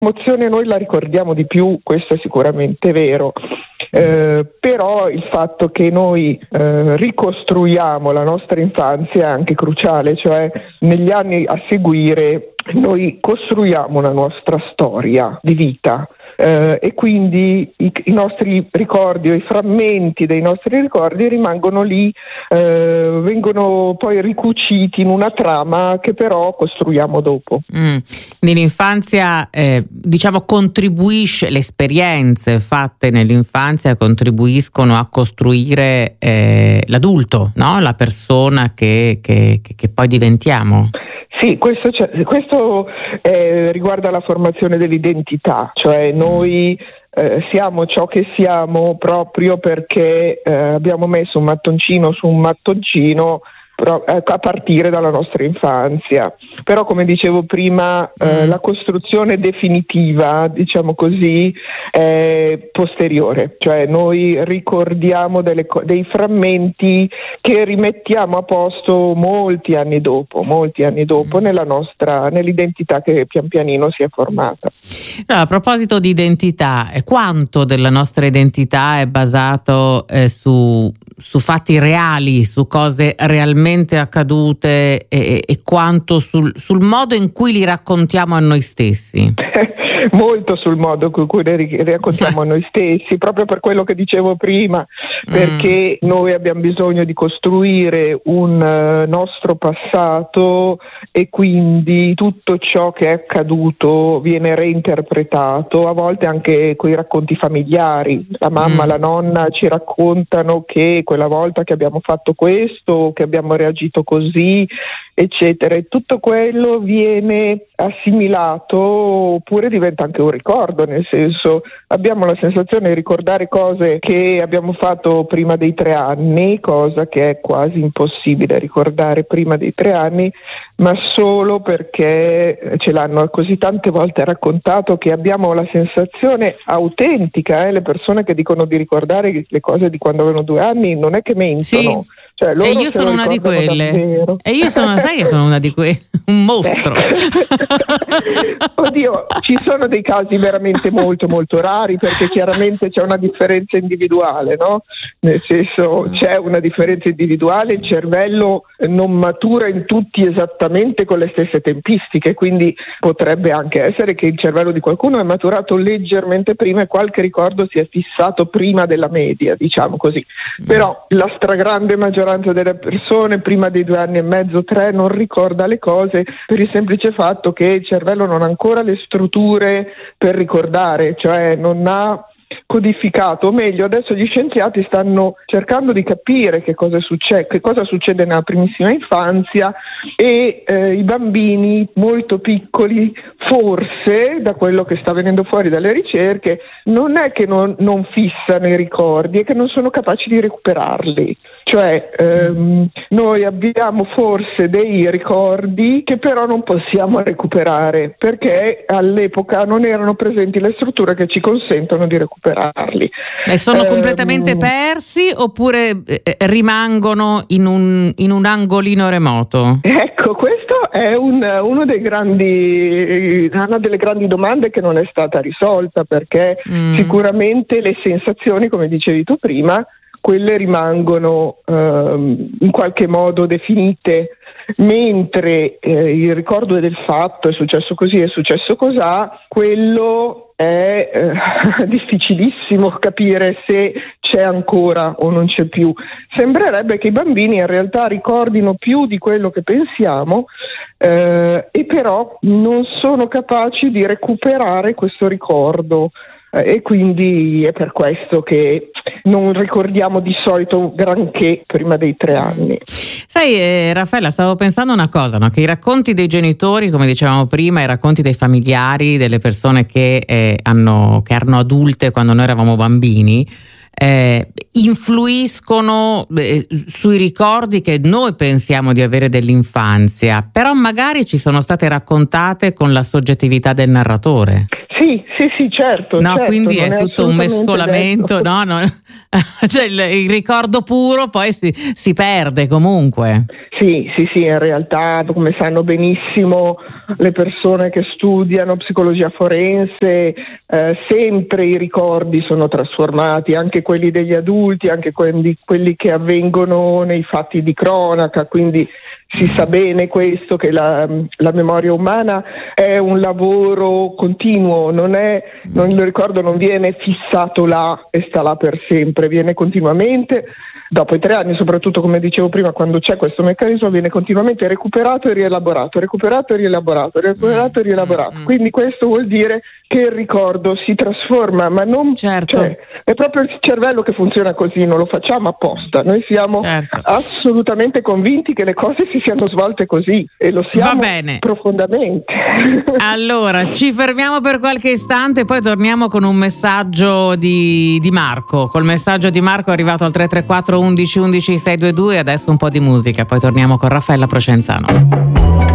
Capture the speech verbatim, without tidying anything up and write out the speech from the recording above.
L'emozione noi la ricordiamo di più, questo è sicuramente vero. Eh, però il fatto che noi eh, ricostruiamo la nostra infanzia è anche cruciale, cioè negli anni a seguire noi costruiamo una nostra storia di vita. Eh, e quindi i, i nostri ricordi o i frammenti dei nostri ricordi rimangono lì, eh, vengono poi ricuciti in una trama che però costruiamo dopo. Mm. Nell'infanzia, eh, diciamo, contribuisce, le esperienze fatte nell'infanzia contribuiscono a costruire eh, l'adulto, no? La persona che, che, che, che poi diventiamo. Sì, questo, questo eh, riguarda la formazione dell'identità, cioè noi eh, siamo ciò che siamo proprio perché eh, abbiamo messo un mattoncino su un mattoncino a partire dalla nostra infanzia. Però, come dicevo prima, eh, la costruzione definitiva, diciamo così, è posteriore, cioè noi ricordiamo delle, dei frammenti che rimettiamo a posto molti anni dopo, molti anni dopo nella nostra, nell'identità che pian pianino si è formata. No, a proposito di identità, quanto della nostra identità è basato eh, su su fatti reali, su cose realmente accadute e, e quanto sul, sul modo in cui li raccontiamo a noi stessi? Molto sul modo con cui li raccontiamo a noi stessi, proprio per quello che dicevo prima, perché mm. noi abbiamo bisogno di costruire un uh, nostro passato e quindi tutto ciò che è accaduto viene reinterpretato, a volte anche con i racconti familiari. La mamma, mm. la nonna ci raccontano che quella volta che abbiamo fatto questo, che abbiamo reagito così, eccetera, e tutto quello viene assimilato oppure diventa anche un ricordo, nel senso abbiamo la sensazione di ricordare cose che abbiamo fatto prima dei tre anni, cosa che è quasi impossibile ricordare prima dei tre anni, ma solo perché ce l'hanno così tante volte raccontato che abbiamo la sensazione autentica, eh? Le persone che dicono di ricordare le cose di quando avevano due anni non è che mentono. Sì. Cioè, e io sono una di quelle davvero. E io sono, sai che sono una di quelle, un mostro. Oddio, ci sono dei casi veramente molto molto rari, perché chiaramente c'è una differenza individuale, no? Nel senso, c'è una differenza individuale, il cervello non matura in tutti esattamente con le stesse tempistiche, quindi potrebbe anche essere che il cervello di qualcuno è maturato leggermente prima e qualche ricordo si è fissato prima della media, diciamo così. Però la stragrande maggioranza delle persone prima dei due anni e mezzo, tre, non ricorda le cose per il semplice fatto che il cervello non ha ancora le strutture per ricordare, cioè non ha codificato, o meglio adesso gli scienziati stanno cercando di capire che cosa succede, che cosa succede nella primissima infanzia e eh, i bambini molto piccoli, forse da quello che sta venendo fuori dalle ricerche, non è che non, non fissano i ricordi, è che non sono capaci di recuperarli. Cioè ehm, noi abbiamo forse dei ricordi che però non possiamo recuperare perché all'epoca non erano presenti le strutture che ci consentono di recuperarli. E sono ehm, completamente persi oppure eh, rimangono in un, in un angolino remoto? Ecco, questo è un, uno dei grandi, una delle grandi domande che non è stata risolta, perché mm. sicuramente le sensazioni, come dicevi tu prima, quelle rimangono ehm, in qualche modo definite, mentre eh, il ricordo del fatto è successo così, è successo cosà, quello è eh, difficilissimo capire se c'è ancora o non c'è più. Sembrerebbe che i bambini in realtà ricordino più di quello che pensiamo eh, e però non sono capaci di recuperare questo ricordo. E quindi è per questo che non ricordiamo di solito granché prima dei tre anni. Sai eh, Raffaella, stavo pensando una cosa, no? Che i racconti dei genitori, come dicevamo prima, i racconti dei familiari, delle persone che, eh, hanno, che erano adulte quando noi eravamo bambini, eh, influiscono eh, sui ricordi che noi pensiamo di avere dell'infanzia, però magari ci sono state raccontate con la soggettività del narratore. Sì, sì, sì, certo. No, certo, quindi è tutto un mescolamento, detto. no? no. Cioè il, il ricordo puro poi si, si perde comunque. Sì, sì, sì, in realtà, come sanno benissimo le persone che studiano psicologia forense, eh, sempre i ricordi sono trasformati, anche quelli degli adulti, anche quelli, quelli che avvengono nei fatti di cronaca, quindi si sa bene questo, che la, la memoria umana è un lavoro continuo, non è, non il ricordo non viene fissato là e sta là per sempre, viene continuamente, dopo i tre anni, soprattutto come dicevo prima, quando c'è questo meccanismo, viene continuamente recuperato e rielaborato, recuperato e rielaborato, recuperato e rielaborato. Mm-hmm. Quindi questo vuol dire che il ricordo si trasforma, ma non certo. cioè, è proprio il cervello che funziona così, non lo facciamo apposta. Noi siamo certo. assolutamente convinti che le cose si siano svolte così e lo siamo Va bene. profondamente. Allora, ci fermiamo per qualche istante e poi torniamo con un messaggio di, di Marco. Col messaggio di Marco è arrivato al tre tre quattro undici undici sei due due, adesso un po' di musica, poi torniamo con Raffaella Procenzano.